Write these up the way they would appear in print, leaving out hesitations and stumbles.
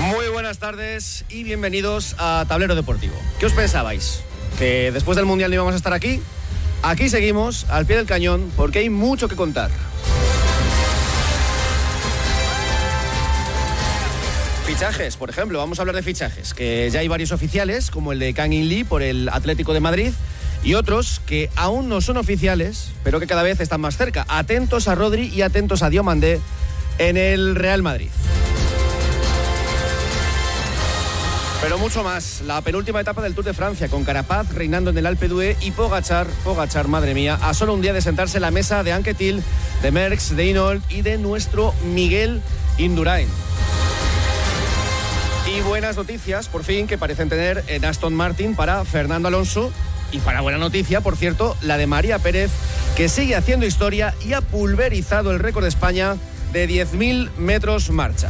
Muy buenas tardes y bienvenidos a Tablero Deportivo. ¿Qué os pensabais? ¿Que después del Mundial no íbamos a estar aquí? Aquí seguimos, al pie del cañón, porque hay mucho que contar. Fichajes, por ejemplo, vamos a hablar de fichajes, que ya hay varios oficiales, como el de Kang In Lee por el Atlético de Madrid, y otros que aún no son oficiales, pero que cada vez están más cerca. Atentos a Rodri y atentos a Diomandé en el Real Madrid. Pero mucho más, la penúltima etapa del Tour de Francia, con Carapaz reinando en el Alpe d'Huez y Pogačar, madre mía, a solo un día de sentarse en la mesa de Anquetil, de Merckx, de Hinault y de nuestro Miguel Indurain. Y buenas noticias, por fin, que parecen tener en Aston Martin para Fernando Alonso. Y para buena noticia, por cierto, la de María Pérez, que sigue haciendo historia y ha pulverizado el récord de España de 10.000 metros marcha.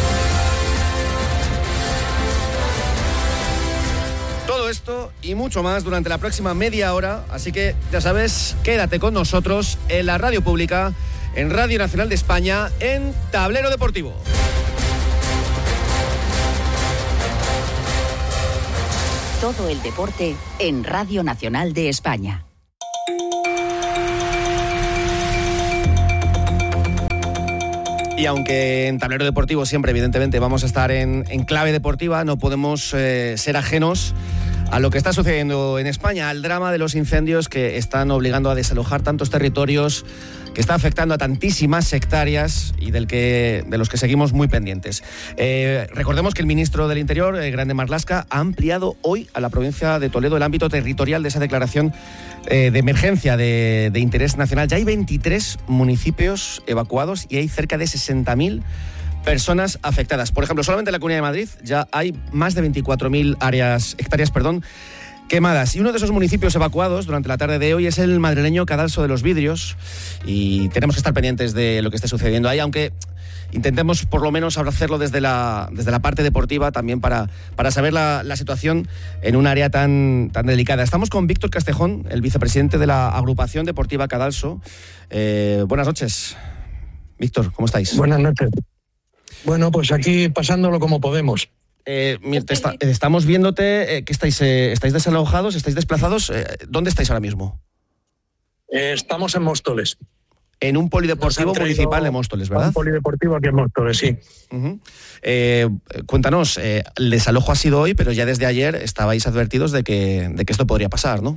Todo esto y mucho más durante la próxima media hora, así que ya sabes, quédate con nosotros en la radio pública, en Radio Nacional de España, en Tablero Deportivo. Todo el deporte en Radio Nacional de España. Y aunque en Tablero Deportivo siempre, evidentemente, vamos a estar en clave deportiva, no podemos ser ajenos a lo que está sucediendo en España, al drama de los incendios que están obligando a desalojar tantos territorios, que está afectando a tantísimas hectáreas y de los que seguimos muy pendientes. Recordemos que el ministro del Interior, Grande Marlaska, ha ampliado hoy a la provincia de Toledo el ámbito territorial de esa declaración de emergencia de interés nacional. Ya hay 23 municipios evacuados y hay cerca de 60.000 personas afectadas. Por ejemplo, solamente en la Comunidad de Madrid ya hay más de 24.000 hectáreas quemadas. Y uno de esos municipios evacuados durante la tarde de hoy es el madrileño Cadalso de los Vidrios. Y tenemos que estar pendientes de lo que esté sucediendo ahí, aunque intentemos por lo menos hacerlo desde la parte deportiva también para saber la situación en un área tan delicada. Estamos con Víctor Castejón, el vicepresidente de la Agrupación Deportiva Cadalso. Buenas noches, Víctor, ¿cómo estáis? Buenas noches. Bueno, pues aquí pasándolo como podemos. Estamos viéndote que estáis desalojados, estáis desplazados. ¿Dónde estáis ahora mismo? Estamos en Móstoles. En un polideportivo municipal de Móstoles, ¿verdad? Un polideportivo aquí en Móstoles, sí. Uh-huh. Cuéntanos, el desalojo ha sido hoy, pero ya desde ayer estabais advertidos de que esto podría pasar, ¿no?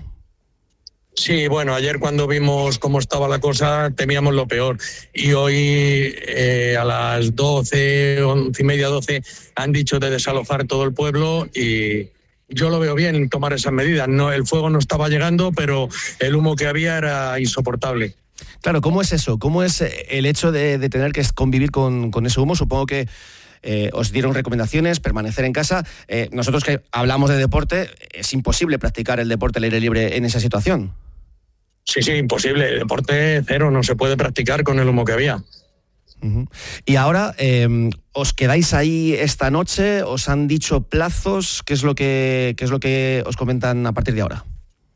Sí, bueno, ayer cuando vimos cómo estaba la cosa temíamos lo peor y hoy a las 12, 11:30, 12 han dicho de desalojar todo el pueblo y yo lo veo bien tomar esas medidas. No, el fuego no estaba llegando, pero el humo que había era insoportable. Claro, ¿cómo es eso? ¿Cómo es el hecho de tener que convivir con ese humo? Supongo que os dieron recomendaciones, permanecer en casa. Nosotros que hablamos de deporte, es imposible practicar el deporte al aire libre en esa situación. Sí, imposible. El deporte cero, no se puede practicar con el humo que había. Uh-huh. Y ahora, ¿os quedáis ahí esta noche? ¿Os han dicho plazos? ¿Qué es lo que os comentan a partir de ahora?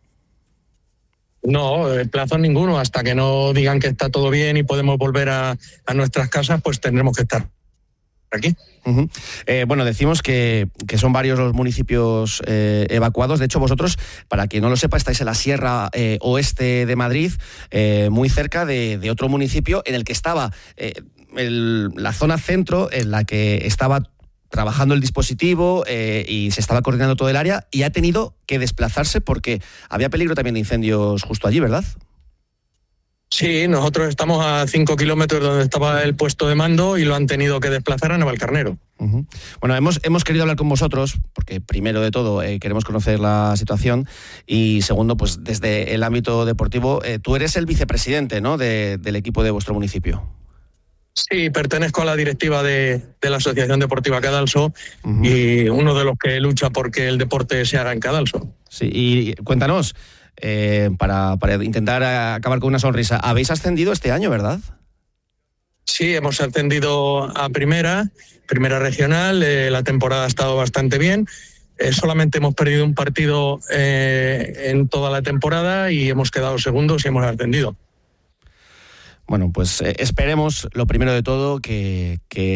No, plazos ninguno. Hasta que no digan que está todo bien y podemos volver a nuestras casas, pues tendremos que estar aquí. Uh-huh. Bueno, decimos que son varios los municipios evacuados. De hecho, vosotros, para quien no lo sepa, estáis en la Sierra Oeste de Madrid, muy cerca de otro municipio en el que estaba la zona centro, en la que estaba trabajando el dispositivo y se estaba coordinando todo el área, y ha tenido que desplazarse porque había peligro también de incendios justo allí, ¿verdad? Sí, nosotros estamos a 5 kilómetros donde estaba el puesto de mando y lo han tenido que desplazar a Navalcarnero. Uh-huh. Bueno, hemos querido hablar con vosotros porque primero de todo queremos conocer la situación y segundo, pues desde el ámbito deportivo, tú eres el vicepresidente, ¿no?, del equipo de vuestro municipio. Sí, pertenezco a la directiva de la Asociación Deportiva Cadalso. Uh-huh. Y uno de los que lucha porque el deporte se haga en Cadalso. Sí, y cuéntanos, para intentar acabar con una sonrisa, habéis ascendido este año, ¿verdad? Sí, hemos ascendido a primera regional, la temporada ha estado bastante bien. Solamente hemos perdido un partido en toda la temporada y hemos quedado segundos y hemos ascendido. Bueno, pues esperemos, lo primero de todo, que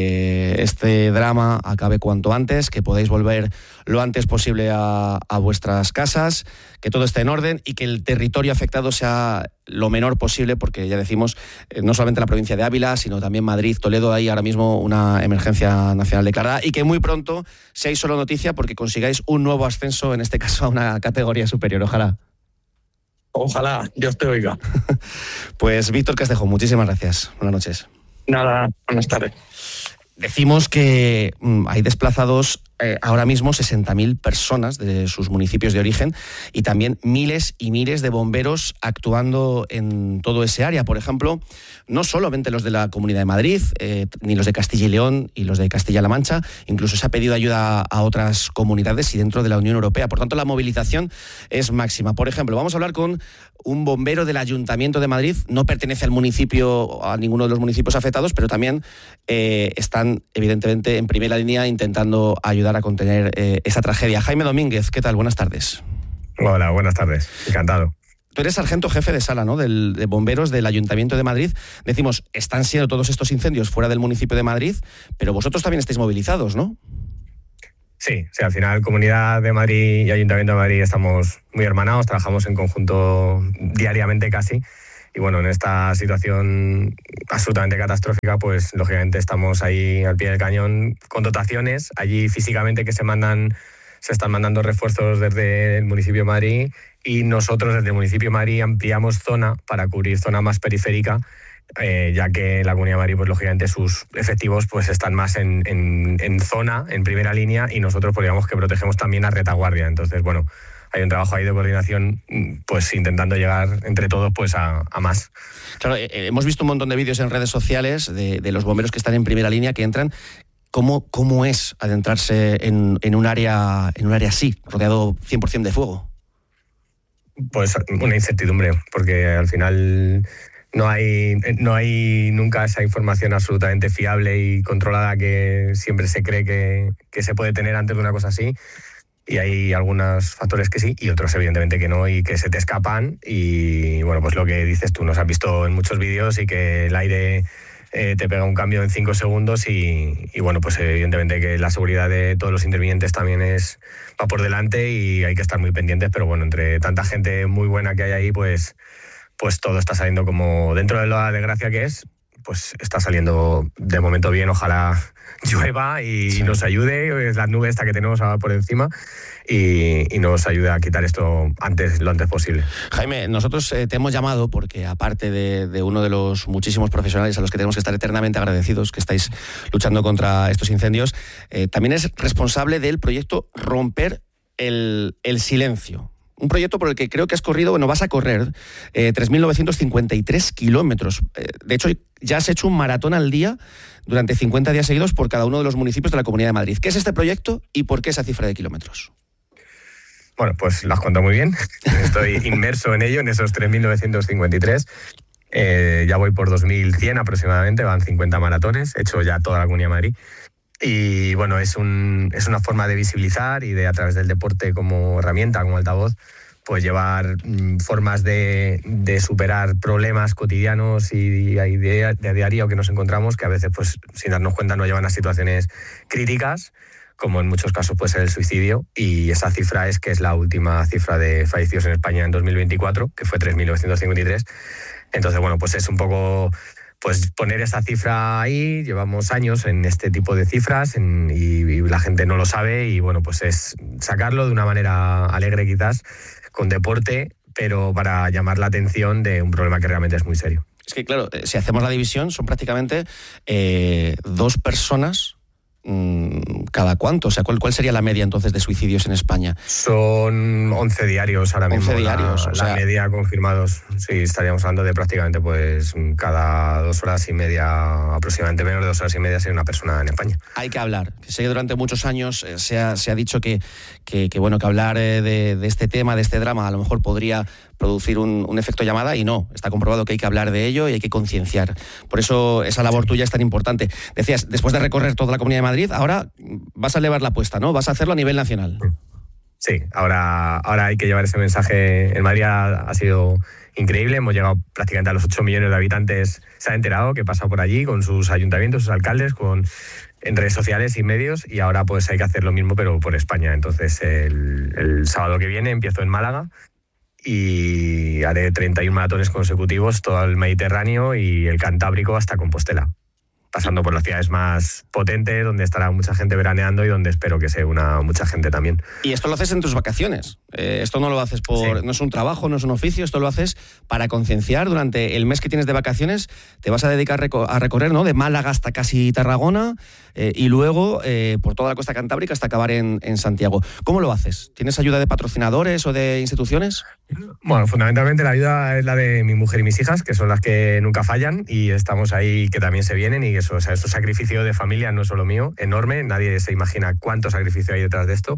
este drama acabe cuanto antes, que podáis volver lo antes posible a vuestras casas, que todo esté en orden y que el territorio afectado sea lo menor posible, porque ya decimos, no solamente la provincia de Ávila, sino también Madrid, Toledo, hay ahora mismo una emergencia nacional declarada, y que muy pronto seáis solo noticia porque consigáis un nuevo ascenso, en este caso a una categoría superior. Ojalá. Ojalá, Dios te oiga. Pues Víctor Castejo, muchísimas gracias. Buenas noches. Nada, buenas tardes. Decimos que hay desplazados ahora mismo 60.000 personas de sus municipios de origen y también miles y miles de bomberos actuando en todo ese área. Por ejemplo, no solamente los de la Comunidad de Madrid, ni los de Castilla y León y los de Castilla-La Mancha, incluso se ha pedido ayuda a otras comunidades y dentro de la Unión Europea. Por tanto, la movilización es máxima. Por ejemplo, vamos a hablar con un bombero del Ayuntamiento de Madrid. No pertenece al municipio, a ninguno de los municipios afectados, pero también están, evidentemente, en primera línea intentando ayudar a contener esa tragedia. Jaime Domínguez, ¿qué tal? Buenas tardes. Hola, buenas tardes. Encantado. Tú eres sargento jefe de sala, ¿no?, de bomberos del Ayuntamiento de Madrid. Decimos, están siendo todos estos incendios fuera del municipio de Madrid, pero vosotros también estáis movilizados, ¿no? Sí, al final Comunidad de Madrid y Ayuntamiento de Madrid estamos muy hermanados, trabajamos en conjunto diariamente casi. Y bueno, en esta situación absolutamente catastrófica, pues lógicamente estamos ahí al pie del cañón con dotaciones. Allí físicamente que se están mandando refuerzos desde el municipio de Madrid, y nosotros desde el municipio de Madrid ampliamos zona para cubrir zona más periférica, ya que la Comunidad de Madrid, pues lógicamente sus efectivos pues están más en zona, en primera línea, y nosotros pues digamos que protegemos también a retaguardia. Entonces, bueno, hay un trabajo ahí de coordinación, pues intentando llegar entre todos pues a más. Claro, hemos visto un montón de vídeos en redes sociales de los bomberos que están en primera línea, que entran. ¿Cómo es adentrarse en un área así, rodeado 100% de fuego? Pues una incertidumbre, porque al final no hay nunca esa información absolutamente fiable y controlada que siempre se cree que se puede tener antes de una cosa así. Y hay algunos factores que sí y otros evidentemente que no, y que se te escapan. Y bueno, pues lo que dices tú, nos has visto en muchos vídeos, y que el aire te pega un cambio en 5 segundos y bueno, pues evidentemente que la seguridad de todos los intervinientes también va por delante y hay que estar muy pendientes. Pero bueno, entre tanta gente muy buena que hay ahí, pues todo está saliendo como dentro de la desgracia que es, pues está saliendo de momento bien. Ojalá llueva y nos ayude, es la nube esta que tenemos por encima, y nos ayude a quitar esto lo antes posible. Jaime, nosotros te hemos llamado porque, aparte de uno de los muchísimos profesionales a los que tenemos que estar eternamente agradecidos, que estáis luchando contra estos incendios, también es responsable del proyecto Romper el Silencio. Un proyecto por el que creo que vas a correr 3.953 kilómetros. De hecho, ya has hecho un maratón al día durante 50 días seguidos por cada uno de los municipios de la Comunidad de Madrid. ¿Qué es este proyecto y por qué esa cifra de kilómetros? Bueno, pues lo has contado muy bien. Estoy inmerso en ello, en esos 3.953. Ya voy por 2.100 aproximadamente, van 50 maratones, he hecho ya toda la Comunidad de Madrid. Y bueno, es una forma de visibilizar y de, a través del deporte como herramienta, como altavoz, pues llevar formas de superar problemas cotidianos y de diario que nos encontramos, que a veces, pues sin darnos cuenta, nos llevan a situaciones críticas, como en muchos casos puede ser el suicidio. Y esa cifra es la última cifra de fallecidos en España en 2024, que fue 3.953. Entonces, bueno, pues es un poco pues poner esa cifra ahí. Llevamos años en este tipo de cifras y la gente no lo sabe, y bueno, pues es sacarlo de una manera alegre quizás, con deporte, pero para llamar la atención de un problema que realmente es muy serio. Es que claro, si hacemos la división, son prácticamente 2 personas cada cuánto. O sea, ¿cuál sería la media entonces de suicidios en España? Son 11 diarios ahora mismo. 11 diarios. La media confirmados. Sí, estaríamos hablando de prácticamente pues cada 2 horas y media, aproximadamente menos de 2 horas y media, sería una persona en España. Hay que hablar. Sé que durante muchos años se ha dicho que hablar de este tema, de este drama, a lo mejor podría producir un efecto llamada, y no. Está comprobado que hay que hablar de ello y hay que concienciar. Por eso esa labor tuya es tan importante. Decías, después de recorrer toda la Comunidad de Madrid, ahora vas a elevar la apuesta, ¿no? Vas a hacerlo a nivel nacional. Sí, ahora hay que llevar ese mensaje. En Madrid ha sido increíble, hemos llegado prácticamente a los 8 millones de habitantes, se ha enterado que pasa por allí con sus ayuntamientos, sus alcaldes, en redes sociales y medios, y ahora pues hay que hacer lo mismo pero por España. Entonces el sábado que viene empiezo en Málaga y haré 31 maratones consecutivos, todo el Mediterráneo y el Cantábrico hasta Compostela, pasando por las ciudades más potentes, donde estará mucha gente veraneando y donde espero que se una mucha gente también. Y esto lo haces en tus vacaciones. Esto no lo haces no es un trabajo, no es un oficio, esto lo haces para concienciar. Durante el mes que tienes de vacaciones te vas a dedicar a recorrer, ¿no?, de Málaga hasta casi Tarragona y luego por toda la costa cantábrica hasta acabar en Santiago. ¿Cómo lo haces? ¿Tienes ayuda de patrocinadores o de instituciones? Bueno, fundamentalmente la ayuda es la de mi mujer y mis hijas, que son las que nunca fallan, y estamos ahí, que también se vienen, y eso, o sea, es un sacrificio de familia, no solo mío, enorme. Nadie se imagina cuánto sacrificio hay detrás de esto.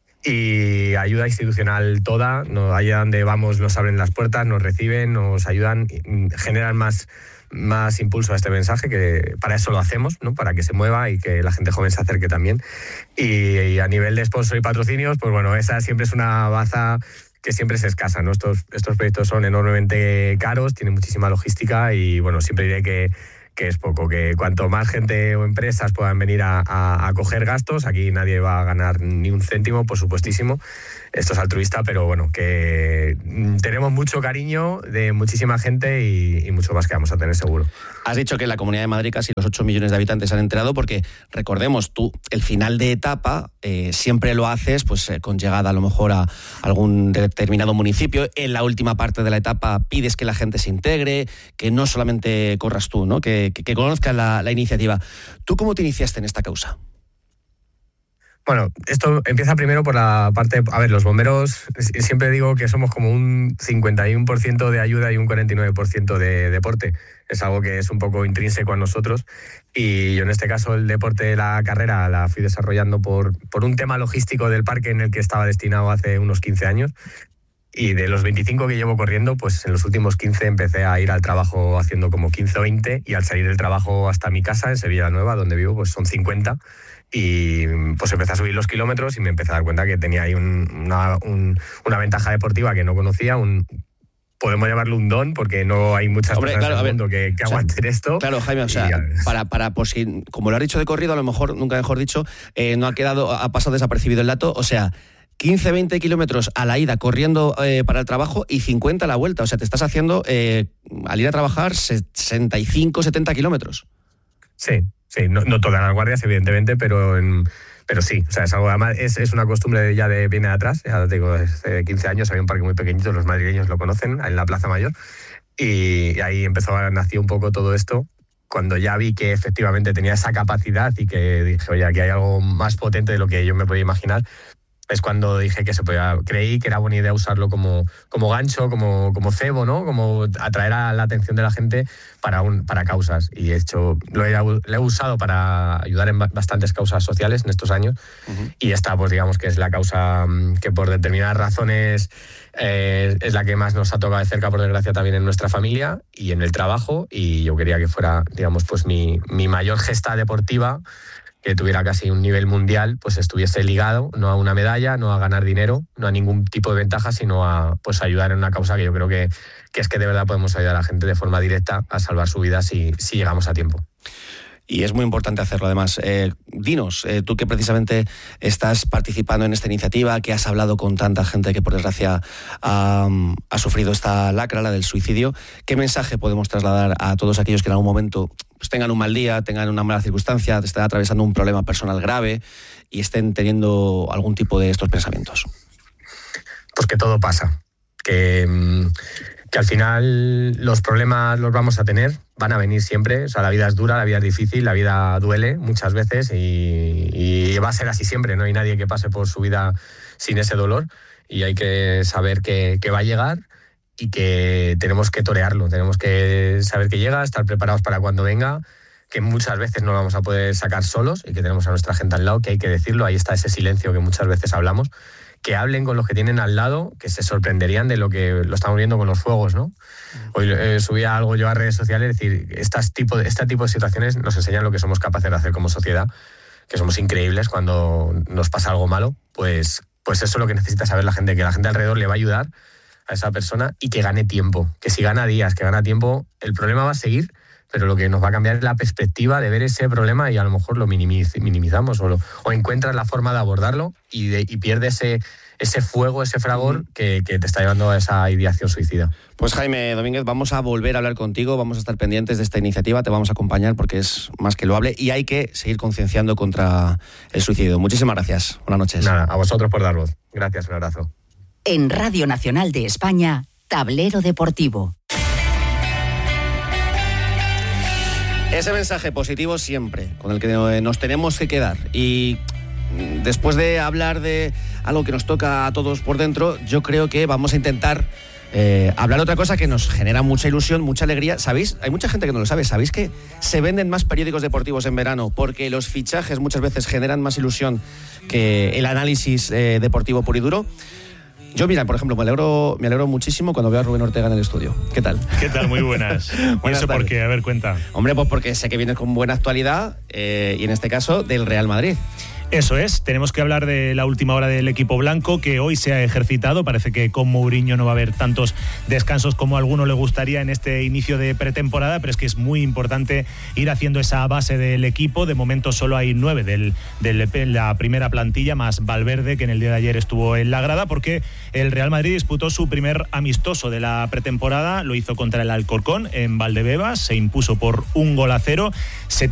Y ayuda institucional toda, allá donde vamos nos abren las puertas, nos reciben, nos ayudan, generan más impulso a este mensaje, que para eso lo hacemos, ¿no?, para que se mueva y que la gente joven se acerque también. Y a nivel de sponsor y patrocinios, pues bueno, esa siempre es una baza que siempre es escasa, ¿no? Estos proyectos son enormemente caros, tienen muchísima logística y bueno, siempre diré que es poco, que cuanto más gente o empresas puedan venir a coger gastos, aquí nadie va a ganar ni un céntimo, por supuestísimo. Esto es altruista, pero bueno, que tenemos mucho cariño de muchísima gente y mucho más que vamos a tener seguro. Has dicho que en la Comunidad de Madrid casi los 8 millones de habitantes han enterado, porque recordemos, tú el final de etapa siempre lo haces pues con llegada a lo mejor a algún determinado municipio. En la última parte de la etapa pides que la gente se integre, que no solamente corras tú, ¿no?, que conozcan la iniciativa. ¿Tú cómo te iniciaste en esta causa? Bueno, esto empieza primero por la parte... A ver, los bomberos, siempre digo que somos como un 51% de ayuda y un 49% de deporte. Es algo que es un poco intrínseco a nosotros. Y yo en este caso el deporte de la carrera la fui desarrollando por un tema logístico del parque en el que estaba destinado hace unos 15 años. Y de los 25 que llevo corriendo, pues en los últimos 15 empecé a ir al trabajo haciendo como 15 o 20, y al salir del trabajo hasta mi casa en Sevilla Nueva, donde vivo, pues son 50. Y pues empecé a subir los kilómetros y me empecé a dar cuenta que tenía ahí una ventaja deportiva que no conocía, podemos llamarlo un don, porque no hay muchas personas en el mundo que aguanten esto. Claro, Jaime, o sea, para por si, como lo has dicho de corrido, a lo mejor, nunca mejor dicho, no ha pasado desapercibido el dato, o sea, 15-20 kilómetros a la ida corriendo para el trabajo y 50 a la vuelta, o sea, te estás haciendo, al ir a trabajar, 65-70 kilómetros. Sí, no todas las guardias, evidentemente, pero sí, o sea, es algo, además es una costumbre ya viene de atrás. Ya te digo, desde 15 años había un parque muy pequeñito, los madrileños lo conocen, en la Plaza Mayor, y ahí nació un poco todo esto, cuando ya vi que efectivamente tenía esa capacidad y que dije, oye, aquí hay algo más potente de lo que yo me podía imaginar. Es cuando dije que creí que era buena idea usarlo como gancho, como cebo, ¿no? Como atraer a la atención de la gente para causas. Y de hecho lo he usado para ayudar en bastantes causas sociales en estos años. Uh-huh. Y esta, pues digamos que es la causa que por determinadas razones es la que más nos ha tocado de cerca, por desgracia, también en nuestra familia y en el trabajo. Y yo quería que fuera, digamos, pues mi mayor gesta deportiva, que tuviera casi un nivel mundial, pues estuviese ligado no a una medalla, no a ganar dinero, no a ningún tipo de ventaja, sino a pues ayudar en una causa que yo creo que es que de verdad podemos ayudar a la gente de forma directa a salvar su vida si llegamos a tiempo. Y es muy importante hacerlo, además. Dinos, tú que precisamente estás participando en esta iniciativa, que has hablado con tanta gente que por desgracia ha sufrido esta lacra, la del suicidio, ¿qué mensaje podemos trasladar a todos aquellos que en algún momento pues tengan un mal día, tengan una mala circunstancia, estén atravesando un problema personal grave y estén teniendo algún tipo de estos pensamientos? Pues que todo pasa, que al final los problemas los vamos a tener, van a venir siempre. O sea, la vida es dura, la vida es difícil, la vida duele muchas veces y va a ser así siempre. No hay nadie que pase por su vida sin ese dolor, y hay que saber que va a llegar y que tenemos que torearlo, tenemos que saber que llega, estar preparados para cuando venga, que muchas veces no lo vamos a poder sacar solos y que tenemos a nuestra gente al lado, que hay que decirlo. Ahí está ese silencio que muchas veces hablamos. Que hablen con los que tienen al lado, que se sorprenderían de lo que lo estamos viendo con los fuegos, ¿no? Hoy subía algo yo a redes sociales, es decir, este tipo de situaciones nos enseñan lo que somos capaces de hacer como sociedad, que somos increíbles cuando nos pasa algo malo, pues pues eso es lo que necesita saber la gente, que la gente alrededor le va a ayudar a esa persona y que gane tiempo, que si gana días, que gana tiempo, el problema va a seguir, pero lo que nos va a cambiar es la perspectiva de ver ese problema y a lo mejor lo minimizamos o encuentras la forma de abordarlo y pierdes ese fuego, ese fragor que te está llevando a esa ideación suicida. Pues Jaime Domínguez, vamos a volver a hablar contigo, vamos a estar pendientes de esta iniciativa, te vamos a acompañar porque es más que loable y hay que seguir concienciando contra el suicidio. Muchísimas gracias, buenas noches. Nada, a vosotros por dar voz. Gracias, un abrazo. En Radio Nacional de España, Tablero Deportivo. Ese mensaje positivo siempre, con el que nos tenemos que quedar. Y después de hablar de algo que nos toca a todos por dentro, yo creo que vamos a intentar hablar de otra cosa que nos genera mucha ilusión, mucha alegría. ¿Sabéis? Hay mucha gente que no lo sabe. ¿Sabéis que se venden más periódicos deportivos en verano? Porque los fichajes muchas veces generan más ilusión que el análisis deportivo puro y duro. Yo, mira, por ejemplo, me alegro muchísimo cuando veo a Rubén Ortega en el estudio. ¿Qué tal? ¿Qué tal? Muy buenas. ¿Y eso por qué? A ver, cuenta. Hombre, pues porque sé que vienes con buena actualidad y en este caso del Real Madrid. Eso es, tenemos que hablar de la última hora del equipo blanco que hoy se ha ejercitado. Parece que con Mourinho no va a haber tantos descansos como a alguno le gustaría en este inicio de pretemporada, pero es que es muy importante ir haciendo esa base del equipo. De momento solo hay 9 de la primera plantilla, más Valverde, que en el día de ayer estuvo en la grada, porque el Real Madrid disputó su primer amistoso de la pretemporada, lo hizo contra el Alcorcón en Valdebebas, se impuso por 1-0.